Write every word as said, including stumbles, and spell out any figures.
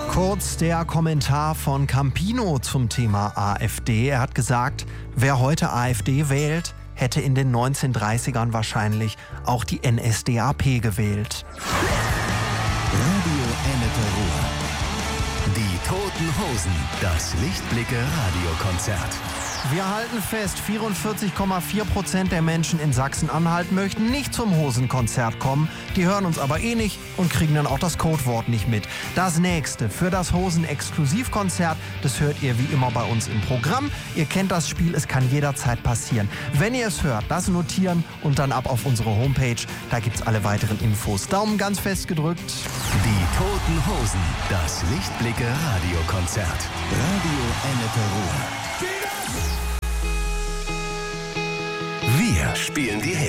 Kurz der Kommentar von Campino zum Thema AfD. Er hat gesagt, wer heute AfD wählt, hätte in den neunzehnhundertdreißigern wahrscheinlich auch die N S D A P gewählt. Radio Ennepe Ruhr. Die Toten Hosen. Das Lichtblicke-Radiokonzert. Wir halten fest, vierundvierzig Komma vier Prozent der Menschen in Sachsen-Anhalt möchten nicht zum Hosenkonzert kommen. Die hören uns aber eh nicht und kriegen dann auch das Codewort nicht mit. Das nächste für das Hosen-Exklusivkonzert, das hört ihr wie immer bei uns im Programm. Ihr kennt das Spiel, es kann jederzeit passieren. Wenn ihr es hört, das notieren und dann ab auf unsere Homepage. Da gibt's alle weiteren Infos. Daumen ganz fest gedrückt. Die Toten Hosen. Das Lichtblicke-Radiokonzert. Radio Ennepe Ruhr. Wir spielen die Hits.